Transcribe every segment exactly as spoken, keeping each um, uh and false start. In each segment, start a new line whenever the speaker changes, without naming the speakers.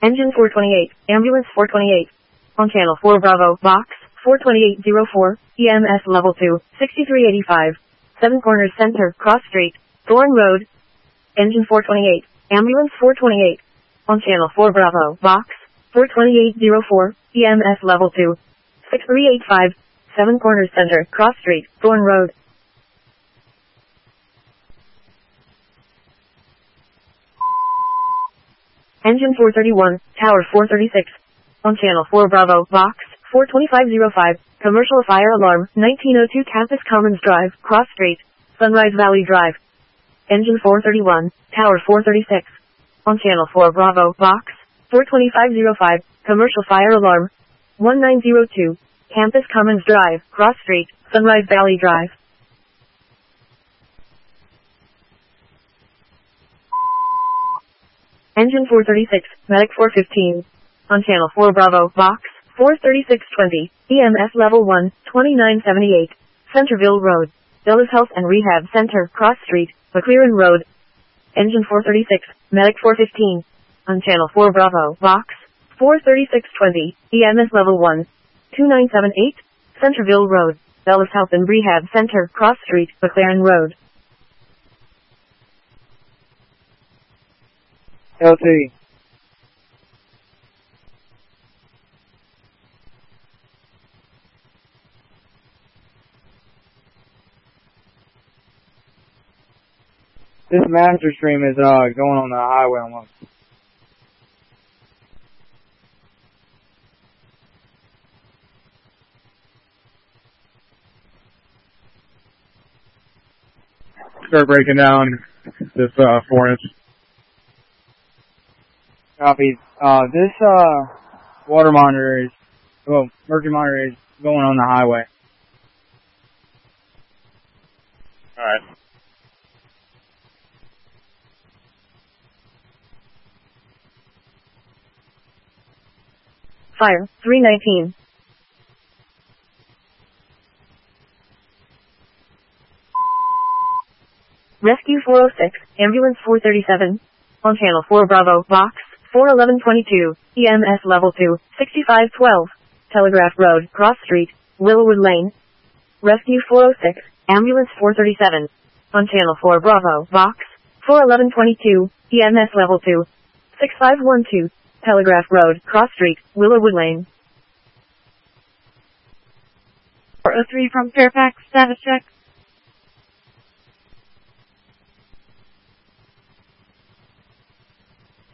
Engine four twenty-eight, ambulance four twenty-eight. On channel four Bravo, box, four twenty-eight oh four, E M S level two, sixty-three eighty-five. Seven Corners Center, Cross Street, Thorn Road. Engine four twenty-eight, ambulance four twenty-eight. On channel four Bravo, box, four twenty-eight oh four, E M S level two, sixty-three eighty-five. Seven Corners Center, Cross Street, Thorn Road. Engine four thirty-one, Tower four thirty-six. On channel four Bravo, box, four twenty-five oh five, commercial fire alarm, nineteen oh two Campus Commons Drive, Cross Street, Sunrise Valley Drive. Engine four thirty-one, Tower four thirty-six. On channel four Bravo, box, four twenty-five oh five, commercial fire alarm, nineteen oh two, Campus Commons Drive, Cross Street, Sunrise Valley Drive. Engine four thirty-six, Medic four fifteen. On channel four Bravo, box, four thirty-six twenty, E M S level one, twenty-nine seventy-eight, Centerville Road, Dulles Health and Rehab Center, Cross Street, McLaren Road. Engine four thirty-six, Medic four fifteen. On channel four Bravo, box, four thirty-six twenty, E M S level one, twenty-nine seventy-eight, Centerville Road, Dulles Health and Rehab Center, Cross Street, McLaren Road.
L T. This master stream is uh going on the highway almost.
Start breaking down this uh four inch.
Copy. Uh, this uh water monitor is, well, mercury monitor is going on the highway.
All right.
Fire, three nineteen. Rescue four oh six, ambulance four thirty-seven. On channel four Bravo, box, four eleven twenty-two, E M S level two, sixty-five twelve, Telegraph Road, Cross Street, Willowwood Lane. Rescue four oh six, ambulance four thirty-seven. On channel four Bravo, box, four eleven twenty-two, E M S level two, sixty-five twelve, Telegraph Road, Cross Street, Willowwood Lane.
four oh three from Fairfax, status check.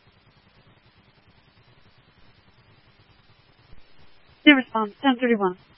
New response, ten thirty-one.